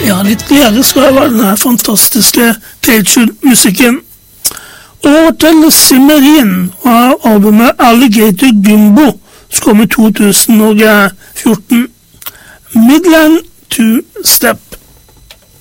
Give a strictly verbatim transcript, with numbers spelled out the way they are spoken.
Ja, litt glede skal det være denne fantastiske Page-musikken. Og til Simmerin og albumet Alligator Gumbo som kom i to tusen og fjorten. Midland Two Step.